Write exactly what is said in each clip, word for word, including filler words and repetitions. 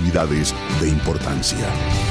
actividades de importancia.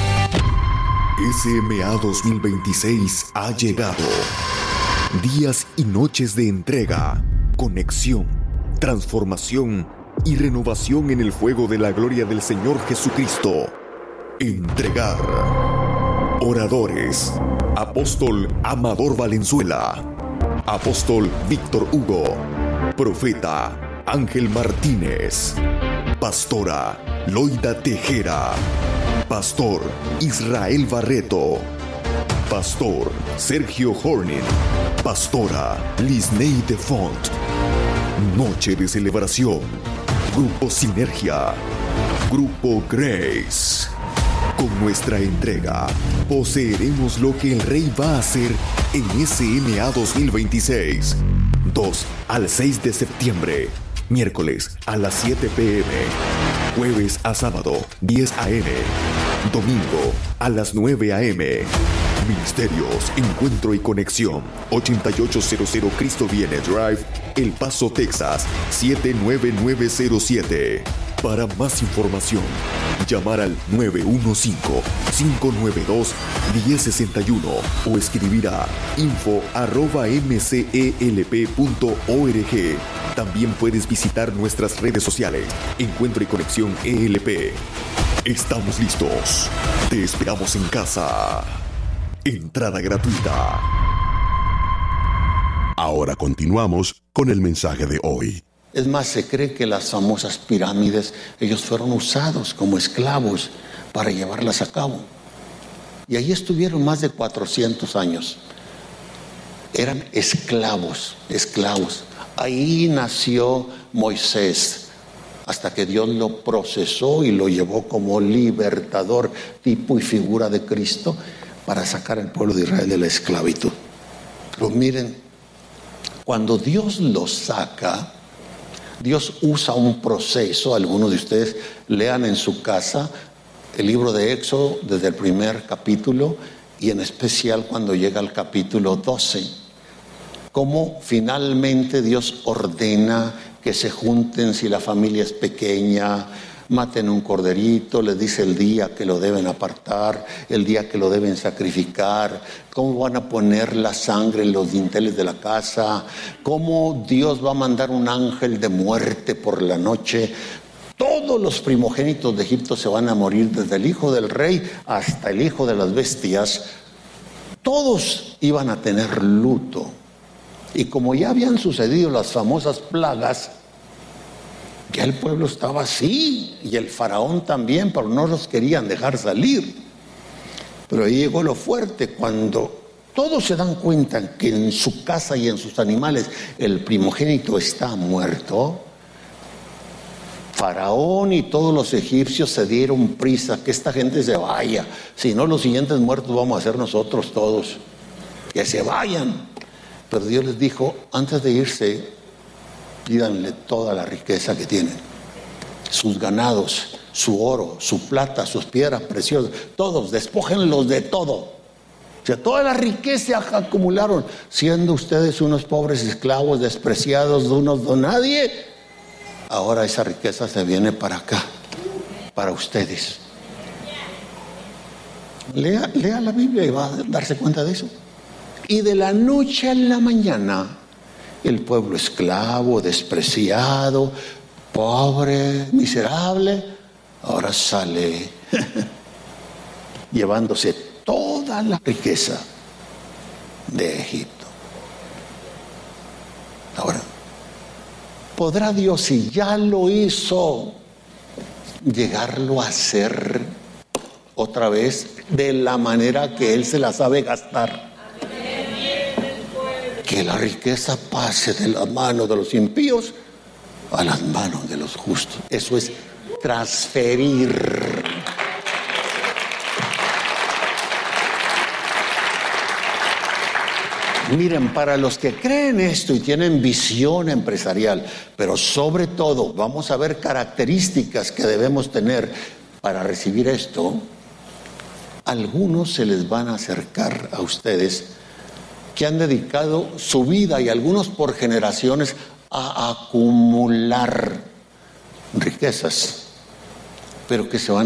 S M A dos mil veintiséis ha llegado. Días y noches de entrega, conexión, transformación y renovación en el fuego de la gloria del Señor Jesucristo. Entregar. Oradores: Apóstol Amador Valenzuela, Apóstol Víctor Hugo, Profeta Ángel Martínez, Pastora Loida Tejera, Pastor Israel Barreto, Pastor Sergio Horning, Pastora Lisney de Font. Noche de celebración. Grupo Sinergia, Grupo Grace. Con nuestra entrega, poseeremos lo que el Rey va a hacer en S M A dos mil veintiséis. dos al seis de septiembre. Miércoles a las siete p m Jueves a sábado, diez a m Domingo a las nueve a m Ministerios, Encuentro y Conexión. ochenta y ocho cero cero Cristo Viene Drive, El Paso, Texas, siete nueve nueve cero siete. Para más información, llamar al nueve uno cinco, cinco nueve dos, uno cero seis uno o escribir a info arroba m c e l p punto org. También puedes visitar nuestras redes sociales, Encuentro y Conexión E L P. Estamos listos. Te esperamos en casa. Entrada gratuita. Ahora continuamos con el mensaje de hoy. Es más, se cree que las famosas pirámides, ellos fueron usados como esclavos para llevarlas a cabo. Y ahí estuvieron más de cuatrocientos años. Eran esclavos, esclavos. Ahí nació Moisés, hasta que Dios lo procesó y lo llevó como libertador, tipo y figura de Cristo, para sacar al pueblo de Israel de la esclavitud. Pero miren, cuando Dios los saca, Dios usa un proceso. Algunos de ustedes lean en su casa el libro de Éxodo desde el primer capítulo y en especial cuando llega al capítulo doce. Cómo finalmente Dios ordena que se junten si la familia es pequeña, maten un corderito, les dice el día que lo deben apartar, el día que lo deben sacrificar, cómo van a poner la sangre en los dinteles de la casa, cómo Dios va a mandar un ángel de muerte por la noche. Todos los primogénitos de Egipto se van a morir, desde el hijo del rey hasta el hijo de las bestias. Todos iban a tener luto. Y como ya habían sucedido las famosas plagas, ya el pueblo estaba así, y el faraón también, pero no los querían dejar salir. Pero ahí llegó lo fuerte, cuando todos se dan cuenta que en su casa y en sus animales el primogénito está muerto. Faraón y todos los egipcios se dieron prisa, que esta gente se vaya, si no los siguientes muertos vamos a ser nosotros todos, que se vayan. Pero Dios les dijo, antes de irse, pídanle toda la riqueza que tienen, sus ganados, su oro, su plata, sus piedras preciosas, todos, despójenlos de todo. O sea, toda la riqueza acumularon, siendo ustedes unos pobres esclavos despreciados de unos don nadie. Ahora esa riqueza se viene para acá, para ustedes. Lea, lea la Biblia y va a darse cuenta de eso. Y de la noche a la mañana, el pueblo esclavo, despreciado, pobre, miserable, ahora sale llevándose toda la riqueza de Egipto. Ahora, ¿podrá Dios, si ya lo hizo, llegarlo a hacer otra vez de la manera que Él se la sabe gastar? Que la riqueza pase de las manos de los impíos a las manos de los justos. Eso es transferir. Miren, para los que creen esto y tienen visión empresarial, pero sobre todo vamos a ver características que debemos tener para recibir esto. Algunos se les van a acercar a ustedes que han dedicado su vida, y algunos por generaciones, a acumular riquezas, pero que se van